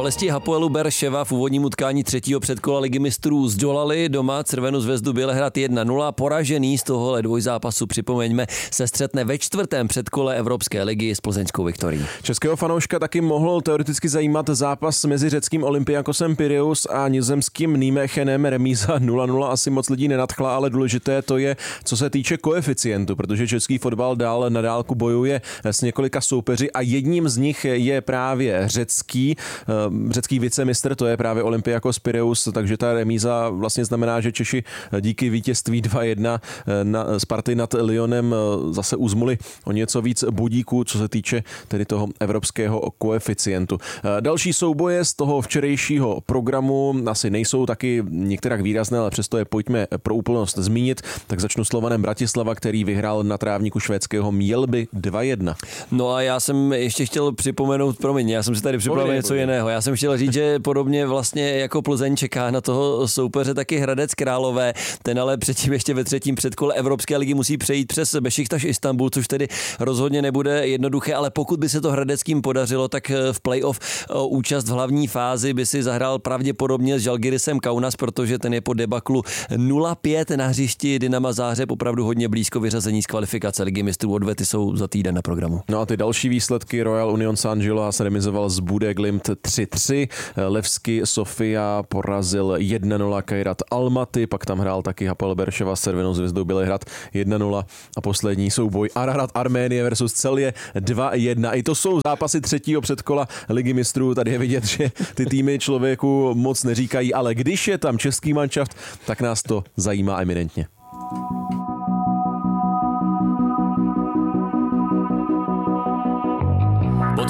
Fotbalisti Hapoelu Beerševa v úvodním utkání třetího předkola Ligy mistrů zdolali doma Crvenou zvezdu Bělehrad 1-0. Poražený z tohohle dvojzápasu, připomeňme, se střetne ve čtvrtém předkole Evropské ligy s plzeňskou Viktorií. Českého fanouška taky mohl teoreticky zajímat zápas mezi řeckým Olympiakosem Pireus a nizozemským Nijmechenem. Remíza 0-0 asi moc lidí nenadchla, ale důležité to je, co se týče koeficientu, protože český fotbal dál na dálku bojuje s několika soupeři a jedním z nich je právě řecký vicemistr, to je právě Olympiakos Pireus, takže ta remíza vlastně znamená, že Češi díky vítězství 2-1 na Sparty nad Lyonem zase uzmuli o něco víc budíků, co se týče tedy toho evropského koeficientu. Další souboje z toho včerejšího programu asi nejsou taky některak výrazné, ale přesto je pojďme pro úplnost zmínit. Tak začnu Slovanem Bratislava, který vyhrál na trávníku švédského Mjällby 2-1. No a já jsem ještě chtěl připomenout, já jsem si tady připravil něco jiného. Já jsem chtěl říct, že podobně vlastně jako Plzeň čeká na toho soupeře taky Hradec Králové. Ten ale předtím ještě ve třetím předkole Evropské ligy musí přejít přes Bešiktaš Istanbul, což tedy rozhodně nebude jednoduché, ale pokud by se to hradeckým podařilo, tak v playoff účast v hlavní fázi by si zahrál pravděpodobně s Žalgirisem Kaunas, protože ten je po debaklu 0-5 na hřišti Dynama Záhřeb opravdu hodně blízko vyřazení z kvalifikace Ligy mistrů. Odvety jsou za týden na programu. No a ty další výsledky: Royal Union Saint-Gilloise remizoval s Bude Glimt 3-3, Levski Sofia porazil 1-0 Kairat Almaty, pak tam hrál taky Hapoel Beerševa s Crvenou zvezdou Bělehrad 1-0 a poslední souboj Ararat Arménie versus Celje 2-1. I to jsou zápasy třetího předkola Ligy mistrů. Tady je vidět, že ty týmy člověku moc neříkají, ale když je tam český manšaft, tak nás to zajímá eminentně.